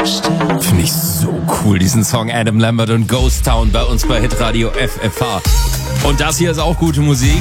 Finde ich so cool, diesen Song Adam Lambert und Ghost Town bei uns bei Hitradio FFH. Und das hier ist auch gute Musik.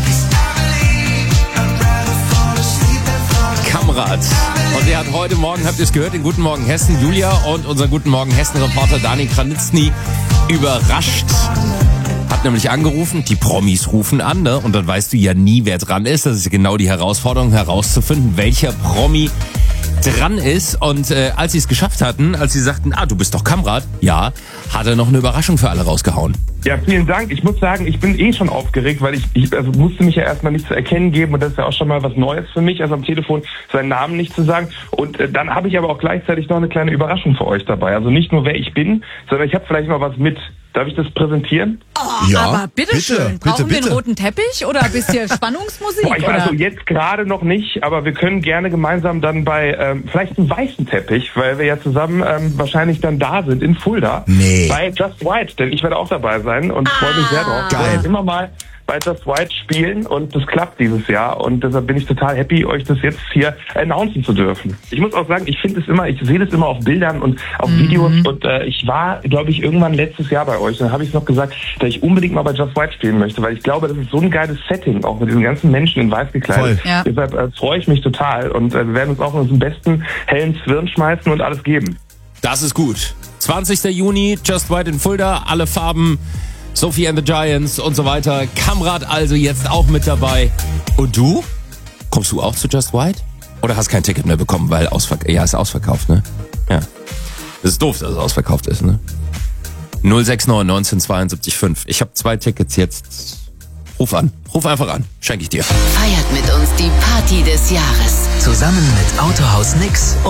Kamrat. Und er hat heute Morgen, habt ihr es gehört, den Guten Morgen Hessen, Julia und unseren Guten Morgen Hessen-Reporter Dani Kranitzny überrascht. Hat nämlich angerufen, die Promis rufen an, ne? Und dann weißt du ja nie, wer dran ist. Das ist genau die Herausforderung, herauszufinden, welcher Promi dran ist. Und als sie es geschafft hatten, als sie sagten, du bist doch Kamrat, ja, hat er noch eine Überraschung für alle rausgehauen. Ja, vielen Dank. Ich muss sagen, ich bin schon aufgeregt, weil ich musste mich ja erstmal nicht zu erkennen geben und das ist ja auch schon mal was Neues für mich, also am Telefon seinen Namen nicht zu sagen. Und dann habe ich aber auch gleichzeitig noch eine kleine Überraschung für euch dabei. Also nicht nur, wer ich bin, sondern ich habe vielleicht mal was mit. Darf ich das präsentieren? Ja, aber bitteschön. Brauchen wir einen roten Teppich oder ein bisschen Spannungsmusik? Ich weiß also jetzt gerade noch nicht, aber wir können gerne gemeinsam dann bei vielleicht einen weißen Teppich, weil wir ja zusammen wahrscheinlich dann da sind in Fulda. Nee. Bei Just White, denn ich werde auch dabei sein und freue mich sehr drauf. Geil. Ich werde immer mal bei Just White spielen und das klappt dieses Jahr und deshalb bin ich total happy, euch das jetzt hier announcen zu dürfen. Ich muss auch sagen, ich sehe das immer auf Bildern und auf Videos und ich war, glaube ich, irgendwann letztes Jahr bei euch. Dann habe ich noch gesagt, dass ich unbedingt mal bei Just White spielen möchte, weil ich glaube, das ist so ein geiles Setting, auch mit diesen ganzen Menschen in weiß gekleidet. Ja. Deshalb freue ich mich total und wir werden uns auch in unseren besten hellen Zwirn schmeißen und alles geben. Das ist gut. 20. Juni, Just White in Fulda, alle Farben, Sophie and the Giants und so weiter. Kamrat also jetzt auch mit dabei. Und du? Kommst du auch zu Just White? Oder hast kein Ticket mehr bekommen, weil ist ausverkauft, ne? Ja. Das ist doof, dass es ausverkauft ist, ne? 069 1972 5. Ich habe 2 Tickets jetzt. Ruf an. Ruf einfach an. Schenke ich dir. Feiert mit uns die Party des Jahres. Zusammen mit Autohaus Nix